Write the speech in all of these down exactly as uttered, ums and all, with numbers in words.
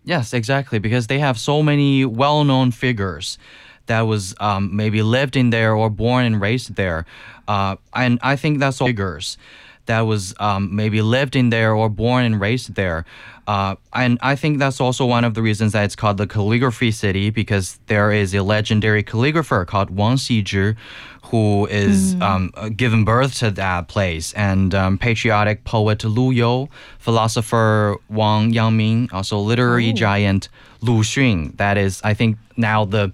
Yes, exactly, because they have so many well-known figures that was um, maybe lived in there or born and raised there. Uh, and I think that's all figures that was um, maybe lived in there or born and raised there. Uh, and I think that's also one of the reasons that it's called the calligraphy city, because there is a legendary calligrapher called Wang Xizhi, who is um, uh, given birth to that place. And um, patriotic poet Lu You, philosopher Wang Yangming, also literary giant Lu Xun. That is, I think, now the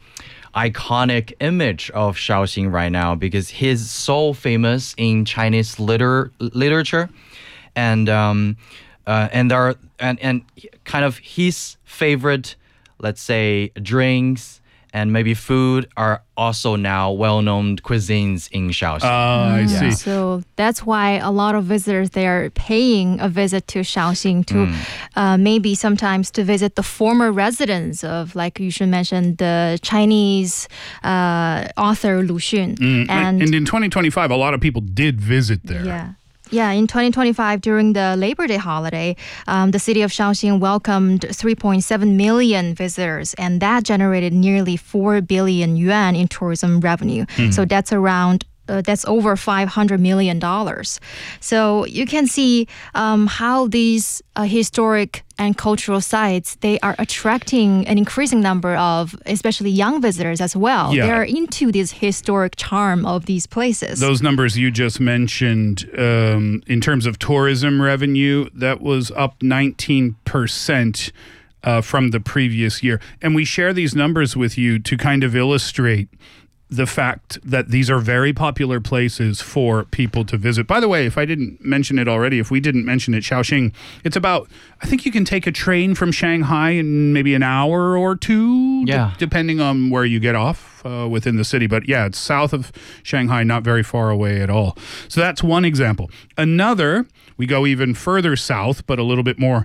iconic image of Shaoxing right now, because he's so famous in Chinese liter- literature, and um, uh, and there are, and and kind of his favorite, let's say, drinks and maybe food are also now well-known cuisines in Shaoxing. Uh, I see. So that's why a lot of visitors, they are paying a visit to Shaoxing to uh, maybe sometimes to visit the former residence of, like you should mention, the Chinese uh, author Lu Xun. Mm, and, and in twenty twenty-five, a lot of people did visit there. Yeah. Yeah, in twenty twenty-five, during the Labor Day holiday, um, the city of Shaoxing welcomed three point seven million visitors, and that generated nearly four billion yuan in tourism revenue. Mm. So that's around Uh, that's over five hundred million dollars. So you can see um, how these uh, historic and cultural sites, they are attracting an increasing number of especially young visitors as well. Yeah. They're into this historic charm of these places. Those numbers you just mentioned, um, in terms of tourism revenue, that was up nineteen percent uh, from the previous year. And we share these numbers with you to kind of illustrate the fact that these are very popular places for people to visit. By the way, if I didn't mention it already, if we didn't mention it, Shaoxing, it's about, I think you can take a train from Shanghai in maybe an hour or two, yeah. d- depending on where you get off uh, within the city. But yeah, it's south of Shanghai, not very far away at all. So that's one example. Another, we go even further south, but a little bit more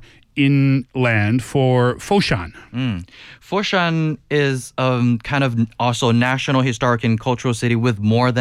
inland for Foshan. Mm. Foshan is um, kind of also national historic and cultural city with more than